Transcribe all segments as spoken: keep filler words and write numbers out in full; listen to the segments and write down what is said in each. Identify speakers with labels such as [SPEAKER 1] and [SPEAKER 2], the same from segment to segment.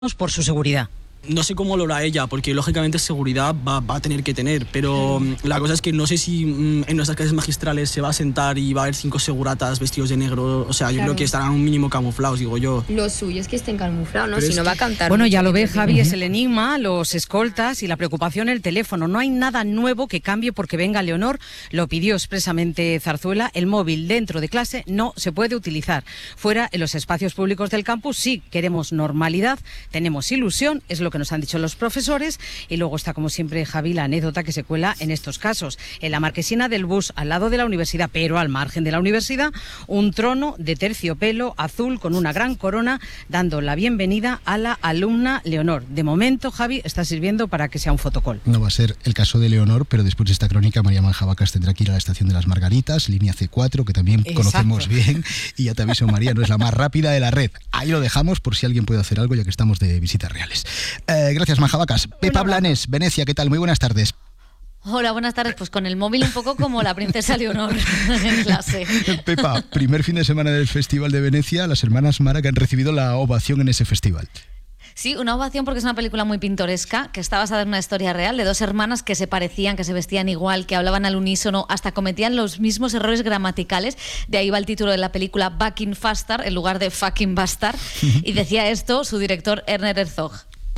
[SPEAKER 1] por su seguridad.
[SPEAKER 2] No sé cómo lo hará ella, porque lógicamente seguridad va, va a tener que tener, pero mm. la cosa es que no sé si mm, en nuestras clases magistrales se va a sentar y va a haber cinco seguratas vestidos de negro. O sea, yo claro. creo que estarán un mínimo camuflados, digo yo.
[SPEAKER 3] Lo suyo es que estén camuflados, ¿no? Pero si no
[SPEAKER 2] que...
[SPEAKER 3] va a cantar.
[SPEAKER 1] Bueno, ya lo ve Javi, uh-huh. es el enigma, los escoltas y la preocupación el teléfono. No hay nada nuevo que cambie porque venga Leonor, lo pidió expresamente Zarzuela. El móvil dentro de clase no se puede utilizar. Fuera, en los espacios públicos del campus, sí queremos normalidad, tenemos ilusión, es lo que nos han dicho los profesores. Y luego está, como siempre, Javi, la anécdota que se cuela en estos casos. En la marquesina del bus, al lado de la universidad, pero al margen de la universidad, un trono de terciopelo azul con una gran corona, dando la bienvenida a la alumna Leonor. De momento, Javi, está sirviendo para que sea un fotocall.
[SPEAKER 4] No va a ser el caso de Leonor, pero después de esta crónica, María Manjabacas tendrá que ir a la estación de las Margaritas, línea ce cuatro, que también Exacto. conocemos bien. Y ya te aviso, María, no es la más rápida de la red. Ahí lo dejamos por si alguien puede hacer algo, ya que estamos de visitas reales. Eh, Gracias, Manjabacas. Pepa Blanes, Venecia, ¿qué tal? Muy buenas tardes.
[SPEAKER 5] Hola, buenas tardes. Pues con el móvil un poco como la princesa Leonor en clase.
[SPEAKER 4] Pepa, primer fin de semana del Festival de Venecia, las hermanas Mara que han recibido la ovación en ese festival.
[SPEAKER 5] Sí, una ovación porque es una película muy pintoresca, que está basada en una historia real de dos hermanas que se parecían, que se vestían igual, que hablaban al unísono, hasta cometían los mismos errores gramaticales. De ahí va el título de la película, Back in Faster, en lugar de Fucking Bastard. Y decía esto su director, Werner Herzog.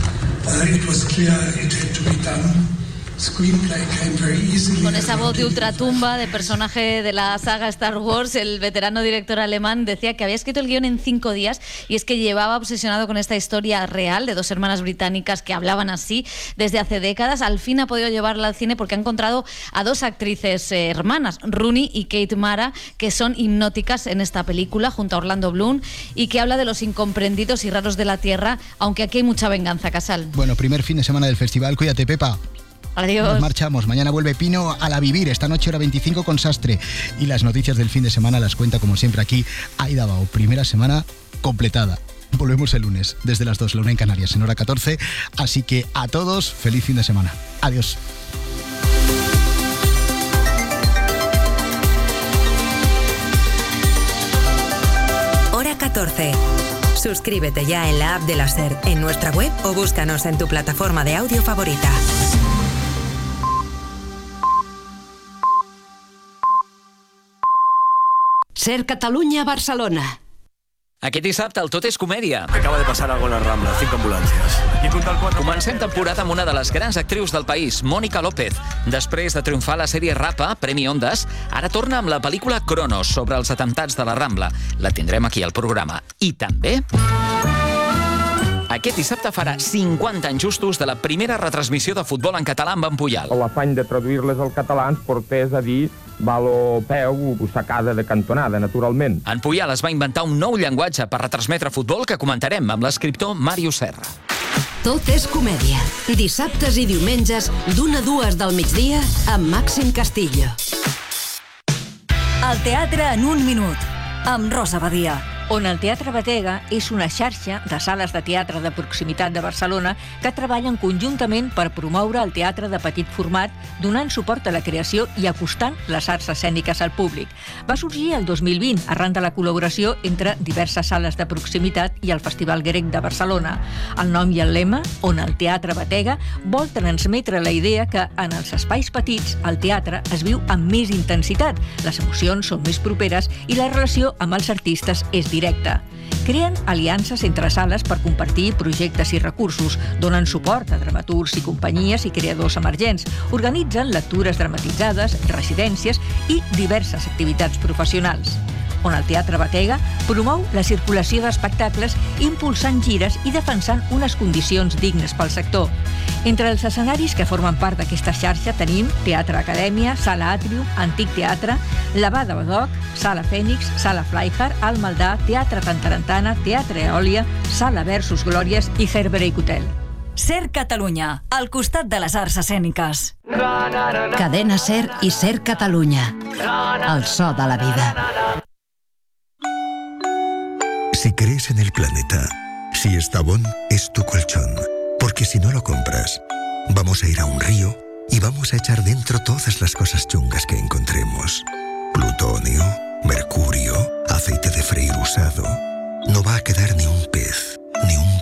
[SPEAKER 5] Con esa voz de ultratumba de personaje de la saga Star Wars, el veterano director alemán decía que había escrito el guión en cinco días y es que llevaba obsesionado con esta historia real de dos hermanas británicas que hablaban así desde hace décadas. Al fin ha podido llevarla al cine porque ha encontrado a dos actrices eh, hermanas, Rooney y Kate Mara, que son hipnóticas en esta película junto a Orlando Bloom y que habla de los incomprendidos y raros de la Tierra, aunque aquí hay mucha venganza, Casal.
[SPEAKER 4] Bueno, primer fin de semana del festival, cuídate, Pepa.
[SPEAKER 5] Adiós.
[SPEAKER 4] Nos marchamos. Mañana vuelve Pino a la Vivir. Esta noche hora veinticinco con Sastre. Y las noticias del fin de semana las cuenta, como siempre, aquí Aida Bao. Primera semana completada. Volvemos el lunes, desde las dos, la una en Canarias, en hora catorce. Así que a todos, feliz fin de semana. Adiós.
[SPEAKER 6] Hora catorce. Suscríbete ya en la app de la SER, en nuestra web o búscanos en tu plataforma de audio favorita.
[SPEAKER 7] SER Catalunya, Barcelona.
[SPEAKER 8] Aquest dissabte el Tot és Comèdia.
[SPEAKER 9] Acaba de passar algo en la Rambla, cinc ambulàncies. Aquí apunta el quatre.
[SPEAKER 8] Comencem temporada amb una de les grans actrius del país, Mónica López. Després de triomfar la sèrie Rapa, Premi Ondas, ara torna amb la pel·lícula Cronos, sobre els atemptats de la Rambla. La tindrem aquí al programa. I també... Aquest dissabte farà cinquanta anys justos de la primera retransmissió de futbol en català amb en Puyal.
[SPEAKER 10] L'afany de traduir-les al català ens portés a dir valo peu, sacada de cantonada, naturalment.
[SPEAKER 8] En Puyal es va inventar un nou llenguatge per retransmetre futbol que comentarem amb l'escriptor Màrius Serra.
[SPEAKER 7] Tot és comèdia. Dissabtes i diumenges, d'una a dues del migdia, amb Màxim Castillo.
[SPEAKER 11] El teatre en un minut, amb Rosa Badia.
[SPEAKER 12] On el Teatre Batega és una xarxa de sales de teatre de proximitat de Barcelona que treballen conjuntament per promoure el teatre de petit format, donant suport a la creació i acostant les arts escèniques al públic. Va sorgir el dos mil vint arran de la col·laboració entre diverses sales de proximitat i el Festival Grec de Barcelona. El nom i el lema, On el Teatre Batega, vol transmetre la idea que en els espais petits el teatre es viu amb més intensitat, les emocions són més properes i la relació amb els artistes és directe. Creen aliances entre sales per compartir projectes i recursos, donen suport a dramaturgs i companyies i creadors emergents, organitzen lectures dramatitzades, residències i diverses activitats professionals. On el Teatre Batega promou la circulació d'espectacles impulsant gires i defensant unes condicions dignes pel sector. Entre els escenaris que formen part d'aquesta xarxa tenim Teatre Acadèmia, Sala Atrium, Antic Teatre, Lavà de Badoc, Sala Fènix, Sala Flyhard, Al Maldà, Teatre Tantarantana, Teatre Eòlia, Sala Versus Glòries i Herbert Hotel.
[SPEAKER 11] SER Catalunya, al costat de les arts escèniques.
[SPEAKER 7] Cadena SER i SER Catalunya. El so de la vida.
[SPEAKER 13] Si crees en el planeta, si está bon, es tu colchón. Porque si no lo compras, vamos a ir a un río y vamos a echar dentro todas las cosas chungas que encontremos. Plutonio, mercurio, aceite de freír usado. No va a quedar ni un pez, ni un